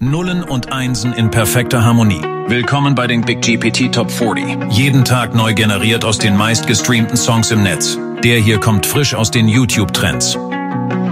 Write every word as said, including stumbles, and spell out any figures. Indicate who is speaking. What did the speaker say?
Speaker 1: Nullen und Einsen in perfekter Harmonie. Willkommen bei den Big G P T Top vierzig. Jeden Tag neu generiert aus den meistgestreamten Songs im Netz. Der hier kommt frisch aus den YouTube-Trends.